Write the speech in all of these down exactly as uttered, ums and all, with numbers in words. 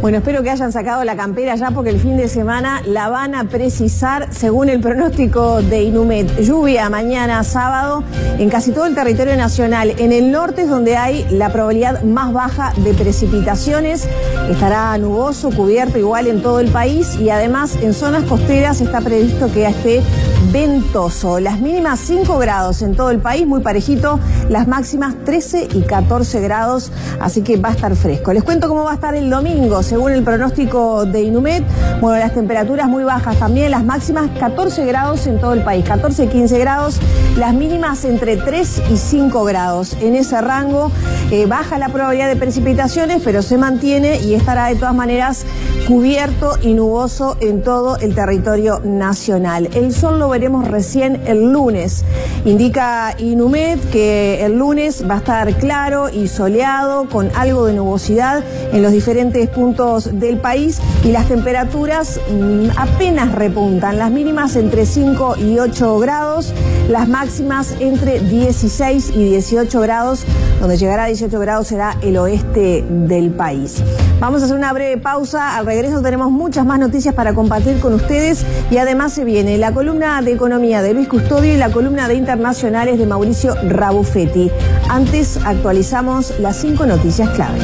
Bueno, espero que hayan sacado la campera ya porque el fin de semana la van a precisar según el pronóstico de Inumet. Lluvia mañana sábado en casi todo el territorio nacional. En el norte es donde hay la probabilidad más baja de precipitaciones. Estará nuboso, cubierto igual en todo el país y además en zonas costeras está previsto que esté ventoso. Las mínimas cinco grados en todo el país, muy parejito. Las máximas trece y catorce grados, así que va a estar fresco. Les cuento cómo va a estar el domingo, según el pronóstico de Inumet. Bueno, las temperaturas muy bajas también, las máximas catorce grados en todo el país, catorce, quince grados, las mínimas entre tres y cinco grados. En ese rango eh, baja la probabilidad de precipitaciones, pero se mantiene y estará de todas maneras cubierto y nuboso en todo el territorio nacional. El sol lo veremos recién el lunes. Indica Inumet que el lunes va a estar claro y soleado con algo de nubosidad en los diferentes puntos del país y las temperaturas mmm, apenas repuntan. Las mínimas entre cinco y ocho grados, las máximas entre dieciséis y dieciocho grados, donde llegará a dieciocho grados será el oeste del país. Vamos a hacer una breve pausa. Al regreso tenemos muchas más noticias para compartir con ustedes y además se viene la columna de economía de Luis Custodio y la columna de internacionales de Mauricio Rabuffetti. Antes actualizamos las cinco noticias clave.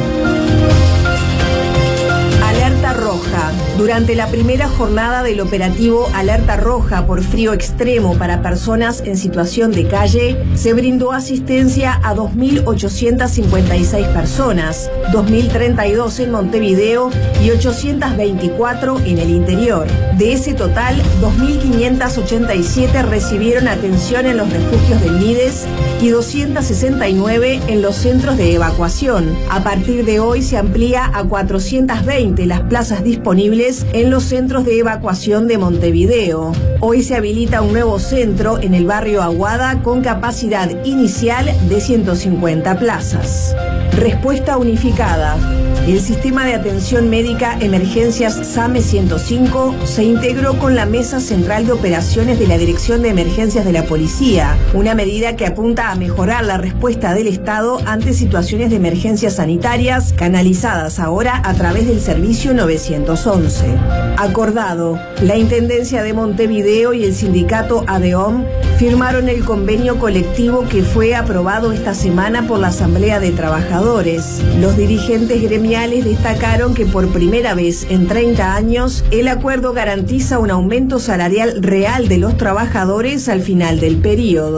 Alerta roja. Durante la primera jornada del operativo Alerta Roja por frío extremo para personas en situación de calle, se brindó asistencia a dos mil ochocientas cincuenta y seis personas, dos mil treinta y dos en Montevideo y ochocientas veinticuatro en el interior. De ese total, dos mil quinientas ochenta y siete recibieron atención en los refugios del MIDES y doscientas sesenta y nueve en los centros de evacuación. A partir de hoy se amplía a cuatrocientas veinte las plazas disponibles en los centros de evacuación de Montevideo. Hoy se habilita un nuevo centro en el barrio Aguada con capacidad inicial de ciento cincuenta plazas. Respuesta unificada. El sistema de atención médica Emergencias SAME ciento cinco se integró con la Mesa Central de Operaciones de la Dirección de Emergencias de la Policía, una medida que apunta a mejorar la respuesta del Estado ante situaciones de emergencias sanitarias canalizadas ahora a través del servicio novecientos once. Acordado, la Intendencia de Montevideo y el sindicato ADEOM firmaron el convenio colectivo que fue aprobado esta semana por la Asamblea de Trabajadores. Los dirigentes gremiales destacaron que por primera vez en treinta años el acuerdo garantiza un aumento salarial real de los trabajadores al final del periodo.